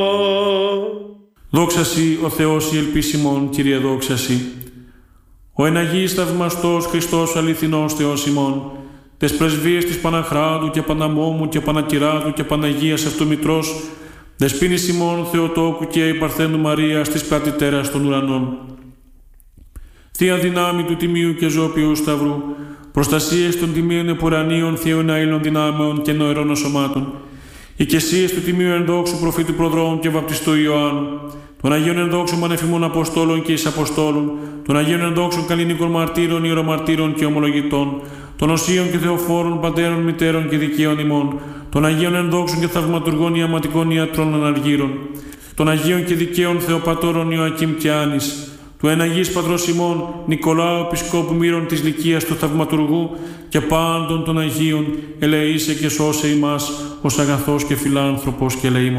Δόξα Σοι, ο Θεός η ελπίσιμον, Κύριε δόξα Σοι. Ο εν Αγίης θαυμαστός Χριστός αληθινός Θεός ημών, τες πρεσβείες της Παναχράντου και Παναμόμου και Πανακυράτου και Παναγίας Αυτομητρός, δεσποίνης ημών Θεοτόκου και η Παρθένου Μαρίας της Πρατητέρας των ουρανών. Θεία δυνάμει του Τιμίου και Ζώπιου Σταυρού, προστασίες των Τιμίων Επουρανίων Θείων Αήλων Δυνάμεων και Νοερών Σωμάτων, οικεσίες του Τιμίου Ενδόξου Προφήτου Προδρόμου και Βαπτιστού Ιωάννου, των Αγίων Ενδόξων Πανεφημών Αποστόλων και Εισαποστόλων, των Αγίων Ενδόξων Καλλινικών Μαρτύρων, Ιερομαρτύρων και Ομολογητών, των Οσίων και Θεοφόρων Πατέρων, Μητέρων και Δικαίων ημών, των Αγίων Ενδόξων και Θαυματουργών Ιαματικών Ιατρών Αναργύρων, των Αγίων και Δικαίων Θεοπατώρων Ιωακήμ και Άνης, του εν Αγίης Πατρός ημών Νικολάου Επισκόπου Μύρων της Λυκίας του Θαυματουργού και πάντων των Αγίων, ελεήσε και σώσε ημάς ως αγαθός και φιλάνθρωπος και ελεήμων.